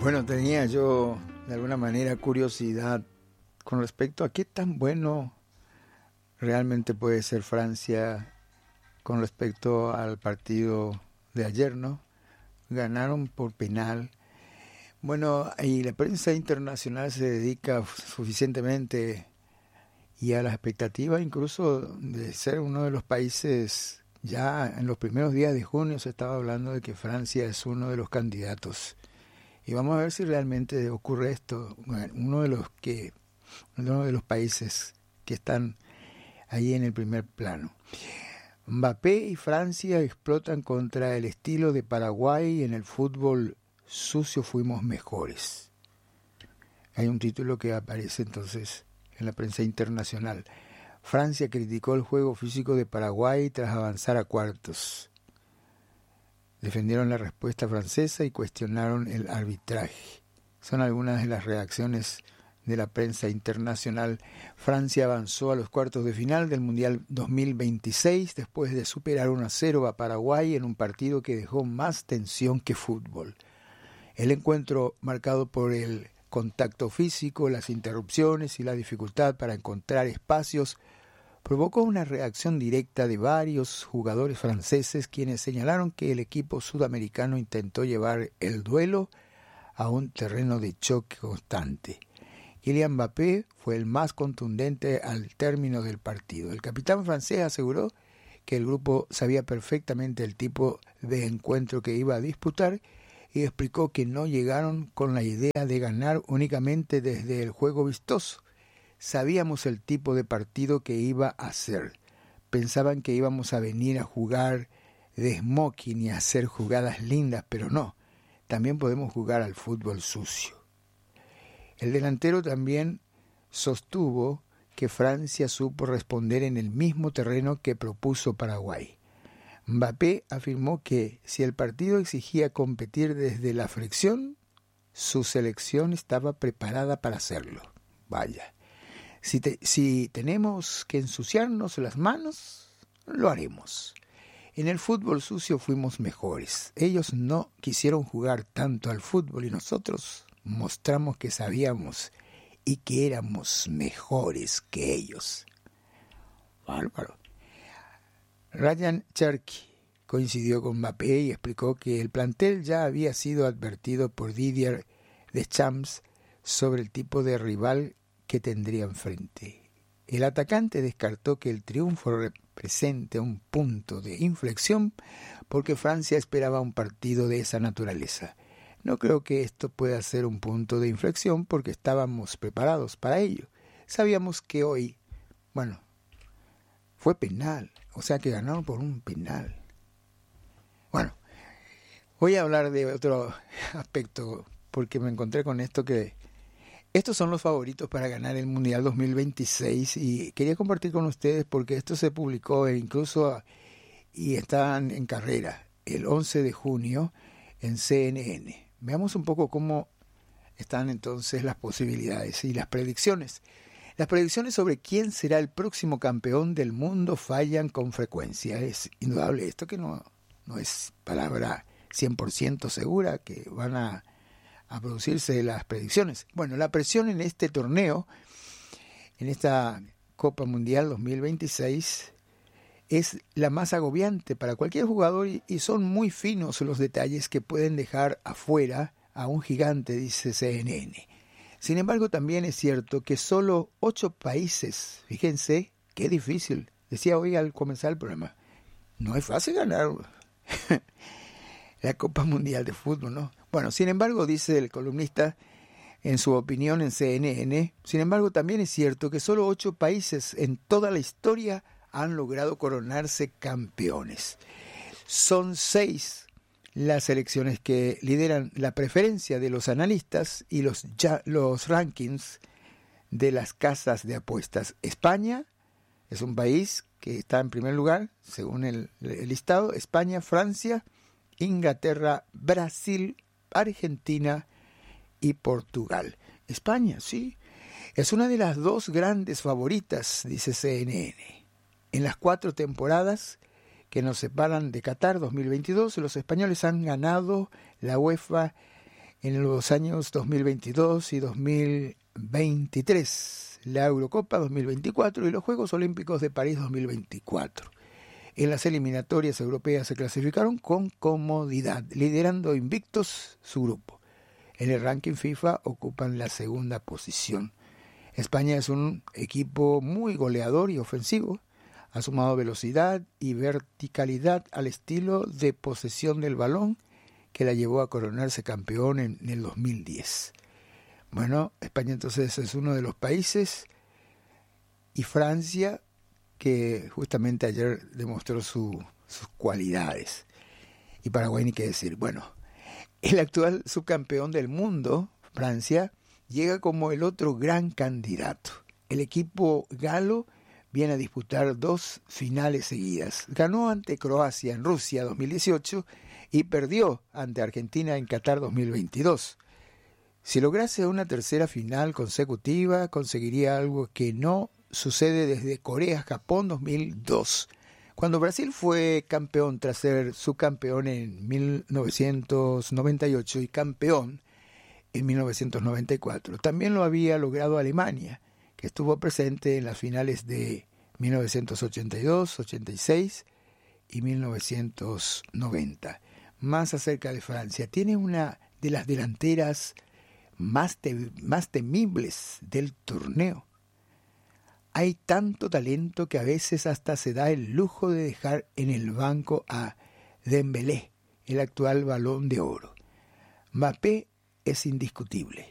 Bueno, tenía yo de alguna manera curiosidad con respecto a qué tan bueno realmente puede ser Francia con respecto al partido de ayer, ¿no? Ganaron por penal. Bueno, y la prensa internacional se dedica suficientemente y a la expectativa incluso de ser uno de los países, ya en los primeros días de junio se estaba hablando de que Francia es uno de los candidatos. Y vamos a ver si realmente ocurre esto. Bueno, uno de los países que están ahí en el primer plano. Mbappé y Francia explotan contra el estilo de Paraguay. En el fútbol sucio fuimos mejores. Hay un título que aparece entonces en la prensa internacional. Francia criticó el juego físico de Paraguay tras avanzar a cuartos. Defendieron la respuesta francesa y cuestionaron el arbitraje. Son algunas de las reacciones de la prensa internacional. Francia avanzó a los cuartos de final del Mundial 2026 después de superar 1-0 a Paraguay en un partido que dejó más tensión que fútbol. El encuentro, marcado por el contacto físico, las interrupciones y la dificultad para encontrar espacios, provocó una reacción directa de varios jugadores franceses, quienes señalaron que el equipo sudamericano intentó llevar el duelo a un terreno de choque constante. Kylian Mbappé fue el más contundente al término del partido. El capitán francés aseguró que el grupo sabía perfectamente el tipo de encuentro que iba a disputar y explicó que no llegaron con la idea de ganar únicamente desde el juego vistoso. Sabíamos el tipo de partido que iba a ser. Pensaban que íbamos a venir a jugar de smoking y a hacer jugadas lindas, pero no. También podemos jugar al fútbol sucio. El delantero también sostuvo que Francia supo responder en el mismo terreno que propuso Paraguay. Mbappé afirmó que si el partido exigía competir desde la fricción, su selección estaba preparada para hacerlo. Vaya. Si tenemos que ensuciarnos las manos, lo haremos. En el fútbol sucio fuimos mejores. Ellos no quisieron jugar tanto al fútbol y nosotros mostramos que sabíamos y que éramos mejores que ellos. Bárbaro. Ryan Cherky coincidió con Mbappé y explicó que el plantel ya había sido advertido por Didier Deschamps sobre el tipo de rival que tendría enfrente. El atacante descartó que el triunfo represente un punto de inflexión porque Francia esperaba un partido de esa naturaleza. No creo que esto pueda ser un punto de inflexión porque estábamos preparados para ello. Sabíamos que hoy, fue penal, o sea que ganaron por un penal. Bueno, voy a hablar de otro aspecto porque me encontré con esto que estos son los favoritos para ganar el Mundial 2026 y quería compartir con ustedes porque esto se publicó incluso y están en carrera el 11 de junio en CNN. Veamos un poco cómo están entonces las posibilidades y las predicciones. Las predicciones sobre quién será el próximo campeón del mundo fallan con frecuencia. Es indudable esto que no es palabra 100% segura que van a producirse las predicciones. Bueno, la presión en este torneo, en esta Copa Mundial 2026, es la más agobiante para cualquier jugador y son muy finos los detalles que pueden dejar afuera a un gigante, dice CNN. Sin embargo, también es cierto que solo 8 países, fíjense, qué difícil, decía hoy al comenzar el programa, no es fácil ganar la Copa Mundial de Fútbol, ¿no? Bueno, sin embargo, dice el columnista en su opinión en CNN, sin embargo también es cierto que solo 8 países en toda la historia han logrado coronarse campeones. Son 6 las selecciones que lideran la preferencia de los analistas y los rankings de las casas de apuestas. España es un país que está en primer lugar, según el listado, España, Francia, Inglaterra, Brasil, Argentina y Portugal. España, sí, es una de las 2 grandes favoritas, dice CNN. En las 4 temporadas que nos separan de Qatar 2022, los españoles han ganado la UEFA en los años 2022 y 2023, la Eurocopa 2024 y los Juegos Olímpicos de París 2024. En las eliminatorias europeas se clasificaron con comodidad, liderando invictos su grupo. En el ranking FIFA ocupan la segunda posición. España es un equipo muy goleador y ofensivo. Ha sumado velocidad y verticalidad al estilo de posesión del balón que la llevó a coronarse campeón en el 2010. Bueno, España entonces es uno de los países, y Francia, que justamente ayer demostró sus cualidades. Y Paraguay ni qué decir. Bueno, el actual subcampeón del mundo, Francia, llega como el otro gran candidato. El equipo galo viene a disputar 2 finales seguidas. Ganó ante Croacia en Rusia 2018 y perdió ante Argentina en Qatar 2022. Si lograse una tercera final consecutiva, conseguiría algo que no sucede desde Corea-Japón 2002, cuando Brasil fue campeón tras ser subcampeón en 1998 y campeón en 1994. También lo había logrado Alemania, que estuvo presente en las finales de 1982, 86 y 1990. Más acerca de Francia, tiene una de las delanteras más temibles del torneo. Hay tanto talento que a veces hasta se da el lujo de dejar en el banco a Dembélé, el actual Balón de Oro. Mbappé es indiscutible.